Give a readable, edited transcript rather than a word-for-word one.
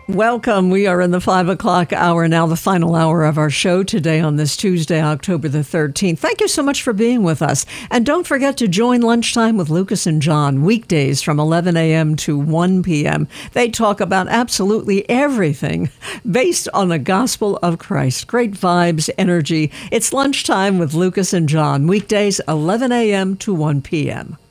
Welcome. We are in the 5 o'clock hour now, the final hour of our show today on this Tuesday, October the 13th. Thank you so much for being with us. And don't forget to join Lunchtime with Lucas and John, weekdays from 11 a.m. to 1 p.m. They talk about absolutely everything based on the gospel of Christ. Great vibes, energy. It's Lunchtime with Lucas and John, weekdays 11 a.m. to 1 p.m.